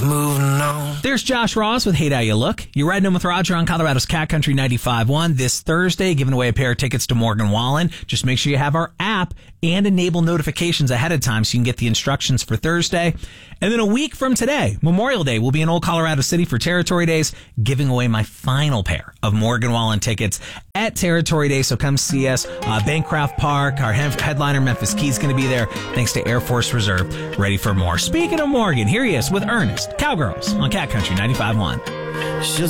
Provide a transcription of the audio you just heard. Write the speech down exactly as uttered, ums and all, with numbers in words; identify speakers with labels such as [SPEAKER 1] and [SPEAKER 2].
[SPEAKER 1] moving on.
[SPEAKER 2] There's Josh Ross with Hate How You Look. You're riding in with Roger on Colorado's Cat Country ninety-five point one this Thursday, giving away a pair of tickets to Morgan Wallen. Just make sure you have our app and enable notifications ahead of time so you can get the instructions for Thursday. And then a week from today, Memorial Day, we'll be in Old Colorado City for Territory Days, giving away my final pair of Morgan Wallen tickets at Territory Day. So come see us. Uh, Bancroft Park, our he- headliner Memphis Key's going to be there, thanks to Air Force Reserve. Ready for more. Speaking of Morgan, here he is with Ernest, Cowgirls on Cat Country ninety-five point one.